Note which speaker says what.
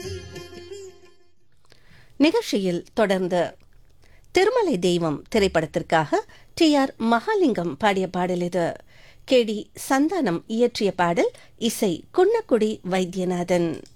Speaker 1: நிகழ்ச்சியில் தொடர்ந்து திருமலை தெய்வம் திரைப்படத்திற்காக டி.ஆர். மகாலிங்கம் பாடிய பாடல் இது. கே.டி. சந்தானம் இயற்றிய பாடல், இசை குன்னக்குடி வைத்தியநாதன்.